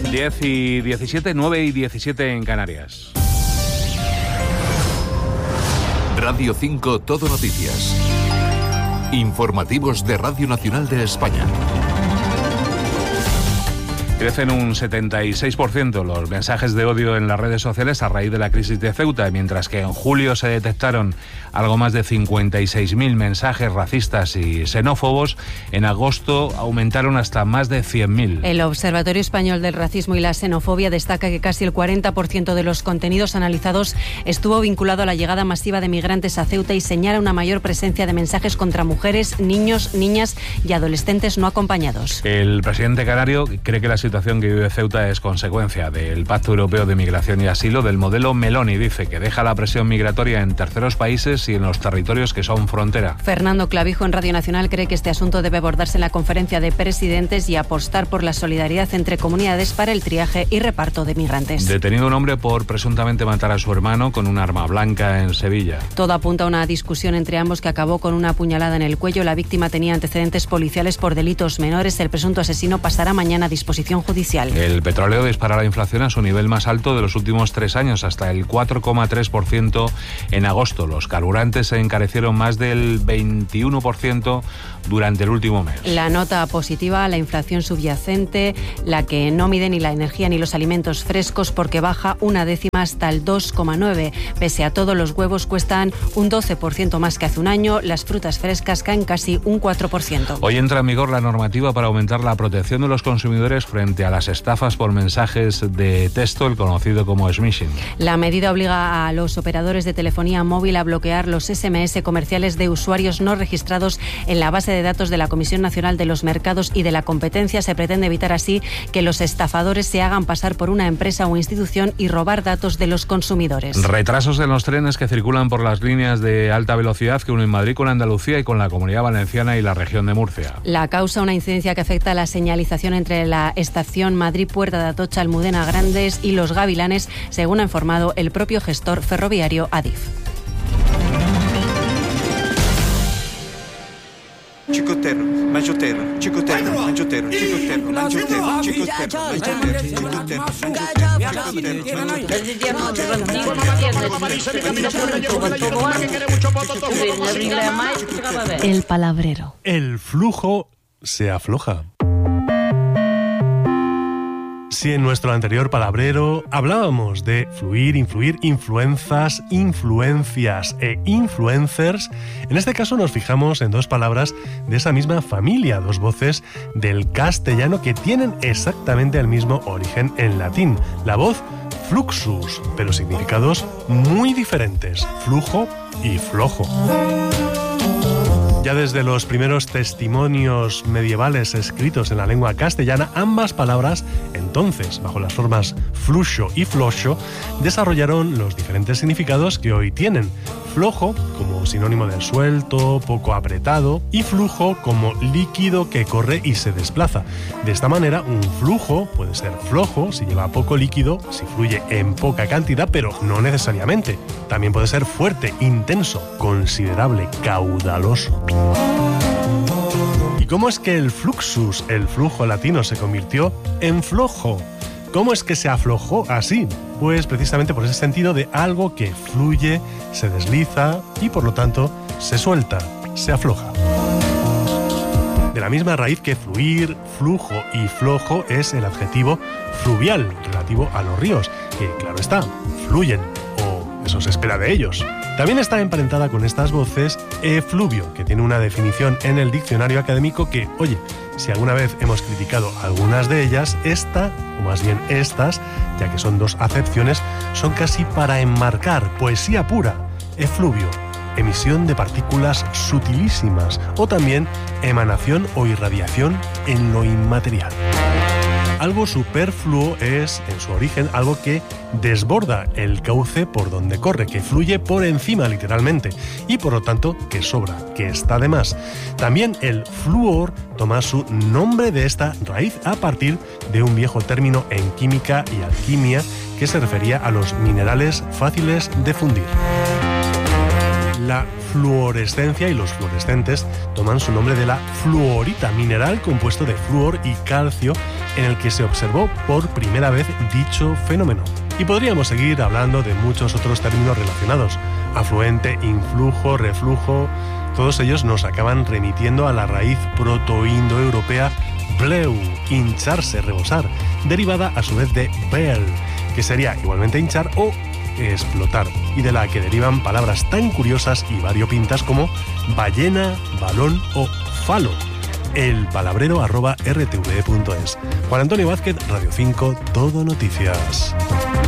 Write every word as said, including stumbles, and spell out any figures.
diez y diecisiete, nueve y diecisiete en Canarias. Radio cinco Todo Noticias. Informativos de Radio Nacional de España. Crecen un setenta y seis por ciento los mensajes de odio en las redes sociales a raíz de la crisis de Ceuta, mientras que en julio se detectaron algo más de cincuenta y seis mil mensajes racistas y xenófobos. En agosto aumentaron hasta más de cien mil. El Observatorio Español del Racismo y la Xenofobia destaca que casi el cuarenta por ciento de los contenidos analizados estuvo vinculado a la llegada masiva de migrantes a Ceuta y señala una mayor presencia de mensajes contra mujeres, niños, niñas y adolescentes no acompañados. El presidente canario cree que la situación La situación que vive Ceuta es consecuencia del Pacto Europeo de Migración y Asilo, del modelo Meloni. Dice que deja la presión migratoria en terceros países y en los territorios que son frontera. Fernando Clavijo en Radio Nacional cree que este asunto debe abordarse en la conferencia de presidentes y apostar por la solidaridad entre comunidades para el triaje y reparto de migrantes. Detenido un hombre por presuntamente matar a su hermano con un arma blanca en Sevilla. Todo apunta a una discusión entre ambos que acabó con una puñalada en el cuello. La víctima tenía antecedentes policiales por delitos menores. El presunto asesino pasará mañana a disposición judicial. El petróleo dispara la inflación a su nivel más alto de los últimos tres años, hasta el cuatro coma tres por ciento en agosto. Los carburantes se encarecieron más del veintiuno por ciento durante el último mes. La nota positiva, la inflación subyacente, la que no mide ni la energía ni los alimentos frescos, porque baja una décima hasta el dos coma nueve. Pese a todo, los huevos cuestan un doce por ciento más que hace un año. Las frutas frescas caen casi un cuatro por ciento. Hoy entra en vigor la normativa para aumentar la protección de los consumidores frente a las estafas por mensajes de texto, el conocido como smishing. La medida obliga a los operadores de telefonía móvil a bloquear los ese eme ese comerciales de usuarios no registrados en la base de datos de la Comisión Nacional de los Mercados y de la Competencia. Se pretende evitar así que los estafadores se hagan pasar por una empresa o institución y robar datos de los consumidores. Retrasos en los trenes que circulan por las líneas de alta velocidad que unen Madrid con Andalucía y con la Comunidad Valenciana y la región de Murcia. La causa, una incidencia que afecta a la señalización entre la estación Madrid Puerta de Atocha, Almudena Grandes y Los Gavilanes, según ha informado el propio gestor ferroviario Adif. Chicotero, manchotero, chicotero, manchotero, chicotero, manchotero, chicotero, manchotero. El palabrero. El flujo se afloja. Si en nuestro anterior palabrero hablábamos de fluir, influir, influenzas, influencias e influencers, en este caso nos fijamos en dos palabras de esa misma familia, dos voces del castellano que tienen exactamente el mismo origen en latín. La voz fluxus, pero significados muy diferentes, flujo y flojo. Ya desde los primeros testimonios medievales escritos en la lengua castellana, ambas palabras, entonces bajo las formas fluxo y floxo, desarrollaron los diferentes significados que hoy tienen. Flojo como sinónimo de suelto, poco apretado, y flujo como líquido que corre y se desplaza. De esta manera, un flujo puede ser flojo si lleva poco líquido, si fluye en poca cantidad, pero no necesariamente. También puede ser fuerte, intenso, considerable, caudaloso. ¿Y cómo es que el fluxus, el flujo latino, se convirtió en flojo? ¿Cómo es que se aflojó así? Pues precisamente por ese sentido de algo que fluye, se desliza y por lo tanto se suelta, se afloja. De la misma raíz que fluir, flujo y flojo es el adjetivo fluvial relativo a los ríos, que claro está, fluyen, o eso se espera de ellos. También está emparentada con estas voces efluvio, que tiene una definición en el diccionario académico que, oye, si alguna vez hemos criticado algunas de ellas, esta, o más bien estas, ya que son dos acepciones, son casi para enmarcar poesía pura. Efluvio, emisión de partículas sutilísimas, o también emanación o irradiación en lo inmaterial. Algo superfluo es, en su origen, algo que desborda el cauce por donde corre, que fluye por encima literalmente, y por lo tanto que sobra, que está de más. También el flúor toma su nombre de esta raíz a partir de un viejo término en química y alquimia que se refería a los minerales fáciles de fundir. La fluorescencia y los fluorescentes toman su nombre de la fluorita, mineral compuesto de flúor y calcio en el que se observó por primera vez dicho fenómeno. Y podríamos seguir hablando de muchos otros términos relacionados: afluente, influjo, reflujo. Todos ellos nos acaban remitiendo a la raíz protoindoeuropea bleu, hincharse, rebosar, derivada a su vez de bel, que sería igualmente hinchar o explotar, y de la que derivan palabras tan curiosas y variopintas como ballena, balón o falo. El palabrero arroba r t v punto es. Juan Antonio Vázquez, Radio cinco, Todo Noticias.